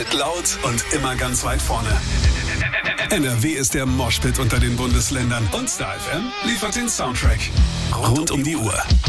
Hit laut und immer ganz weit vorne. NRW ist der Moshpit unter den Bundesländern und Star FM liefert den Soundtrack. Rund um die Uhr.